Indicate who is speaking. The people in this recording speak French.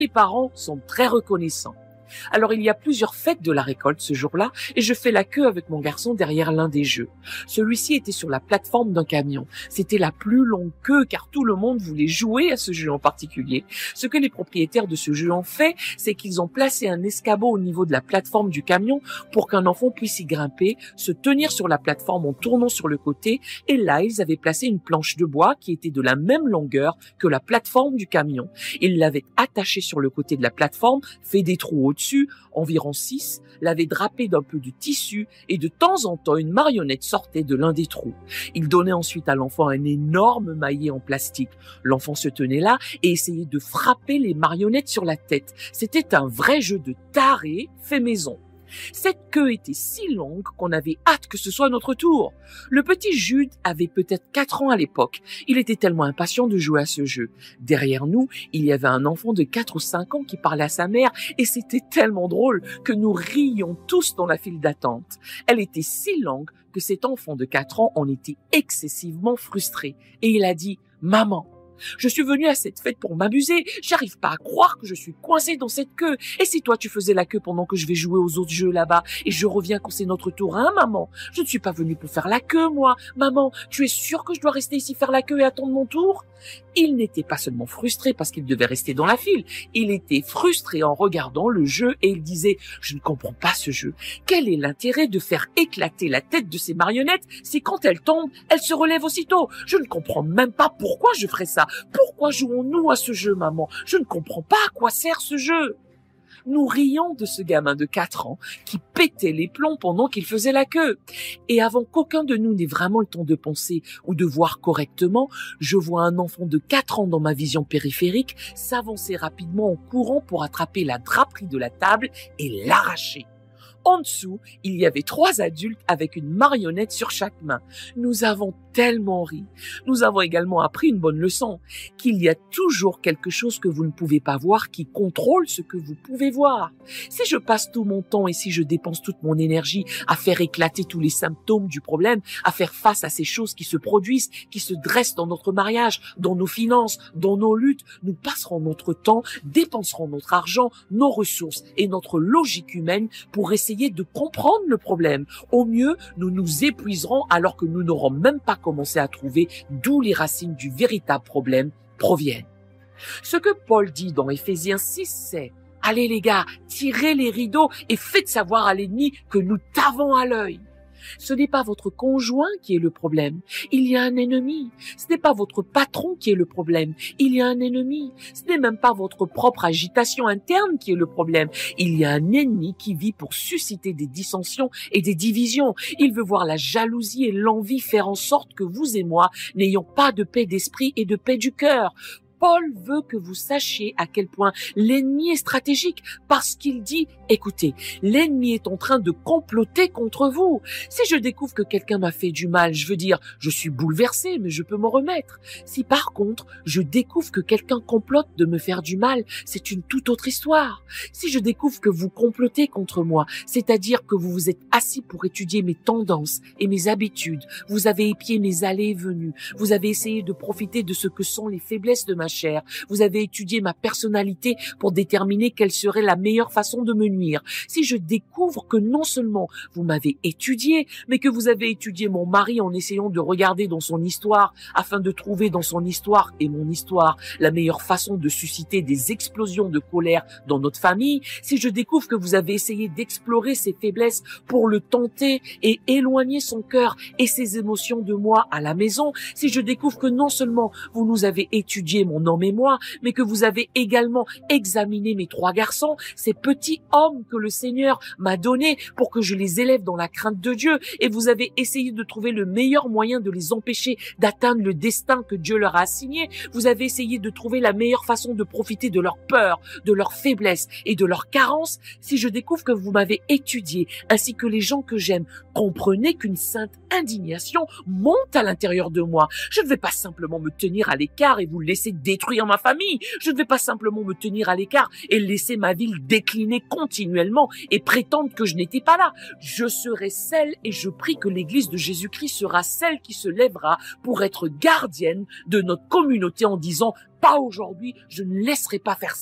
Speaker 1: Les parents sont très reconnaissants. Alors il y a plusieurs fêtes de la récolte ce jour-là et je fais la queue avec mon garçon derrière l'un des jeux. Celui-ci était sur la plateforme d'un camion. C'était la plus longue queue car tout le monde voulait jouer à ce jeu en particulier. Ce que les propriétaires de ce jeu ont fait, c'est qu'ils ont placé un escabeau au niveau de la plateforme du camion pour qu'un enfant puisse y grimper, se tenir sur la plateforme en tournant sur le côté et là ils avaient placé une planche de bois qui était de la même longueur que la plateforme du camion. Ils l'avaient attachée sur le côté de la plateforme, fait des trous au-dessus, environ 6, l'avait drapé d'un peu de tissu et de temps en temps une marionnette sortait de l'un des trous. Il donnait ensuite à l'enfant un énorme maillet en plastique. L'enfant se tenait là et essayait de frapper les marionnettes sur la tête. C'était un vrai jeu de taré fait maison. Cette queue était si longue qu'on avait hâte que ce soit notre tour. Le petit Jude avait peut-être 4 ans à l'époque. Il était tellement impatient de jouer à ce jeu. Derrière nous, il y avait un enfant de 4 ou 5 ans qui parlait à sa mère et c'était tellement drôle que nous rions tous dans la file d'attente. Elle était si longue que cet enfant de 4 ans en était excessivement frustré. Et il a dit « Maman, je suis venu à cette fête pour m'amuser. J'arrive pas à croire que je suis coincé dans cette queue. Et si toi tu faisais la queue pendant que je vais jouer aux autres jeux là-bas et je reviens quand c'est notre tour, hein, maman? Je ne suis pas venu pour faire la queue, moi. Maman, tu es sûre que je dois rester ici faire la queue et attendre mon tour? Il n'était pas seulement frustré parce qu'il devait rester dans la file. Il était frustré en regardant le jeu et il disait « Je ne comprends pas ce jeu. Quel est l'intérêt de faire éclater la tête de ces marionnettes si quand elles tombent, elles se relèvent aussitôt? Je ne comprends même pas pourquoi je ferais ça. Pourquoi jouons-nous à ce jeu, maman? Je ne comprends pas à quoi sert ce jeu. » Nous rions de ce gamin de 4 ans qui pétait les plombs pendant qu'il faisait la queue. Et avant qu'aucun de nous n'ait vraiment le temps de penser ou de voir correctement, je vois un enfant de 4 ans dans ma vision périphérique s'avancer rapidement en courant pour attraper la draperie de la table et l'arracher. En dessous, il y avait 3 adultes avec une marionnette sur chaque main. Nous avons tellement ri. Nous avons également appris une bonne leçon, qu'il y a toujours quelque chose que vous ne pouvez pas voir qui contrôle ce que vous pouvez voir. Si je passe tout mon temps et si je dépense toute mon énergie à faire éclater tous les symptômes du problème, à faire face à ces choses qui se produisent, qui se dressent dans notre mariage, dans nos finances, dans nos luttes, nous passerons notre temps, dépenserons notre argent, nos ressources et notre logique humaine pour essayer de comprendre le problème. Au mieux, nous nous épuiserons alors que nous n'aurons même pas commencé à trouver d'où les racines du véritable problème proviennent. Ce que Paul dit dans Éphésiens 6, c'est « Allez les gars, tirez les rideaux et faites savoir à l'ennemi que nous t'avons à l'œil. » Ce n'est pas votre conjoint qui est le problème. Il y a un ennemi. Ce n'est pas votre patron qui est le problème. Il y a un ennemi. Ce n'est même pas votre propre agitation interne qui est le problème. Il y a un ennemi qui vit pour susciter des dissensions et des divisions. Il veut voir la jalousie et l'envie faire en sorte que vous et moi n'ayons pas de paix d'esprit et de paix du cœur. Paul veut que vous sachiez à quel point l'ennemi est stratégique parce qu'il dit, écoutez, l'ennemi est en train de comploter contre vous. Si je découvre que quelqu'un m'a fait du mal, je veux dire, je suis bouleversé, mais je peux m'en remettre. Si par contre, je découvre que quelqu'un complote de me faire du mal, c'est une toute autre histoire. Si je découvre que vous complotez contre moi, c'est-à-dire que vous vous êtes assis pour étudier mes tendances et mes habitudes, vous avez épié mes allées et venues, vous avez essayé de profiter de ce que sont les faiblesses de ma chair, vous avez étudié ma personnalité pour déterminer quelle serait la meilleure façon de me nuire. Si je découvre que non seulement vous m'avez étudié, mais que vous avez étudié mon mari en essayant de regarder dans son histoire afin de trouver dans son histoire et mon histoire la meilleure façon de susciter des explosions de colère dans notre famille, si je découvre que vous avez essayé d'explorer ses faiblesses pour le tenter et éloigner son cœur et ses émotions de moi à la maison, si je découvre que non seulement vous nous avez étudié mon homme et moi, mais que vous avez également examiné mes 3 garçons, ces petits hommes que le Seigneur m'a donnés pour que je les élève dans la crainte de Dieu, et vous avez essayé de trouver le meilleur moyen de les empêcher d'atteindre le destin que Dieu leur a assigné, vous avez essayé de trouver la meilleure façon de profiter de leur peur, de leur faiblesse et de leur carence, si je découvre que vous m'avez étudié, ainsi que les gens que j'aime, comprenez qu'une sainte indignation monte à l'intérieur de moi. Je ne vais pas simplement me tenir à l'écart et vous laisser détruire ma famille. Je ne vais pas simplement me tenir à l'écart et laisser ma ville décliner continuellement et prétendre que je n'étais pas là. Je serai celle, et je prie que l'Église de Jésus-Christ sera celle qui se lèvera pour être gardienne de notre communauté en disant « Pas aujourd'hui, je ne laisserai pas faire ça ».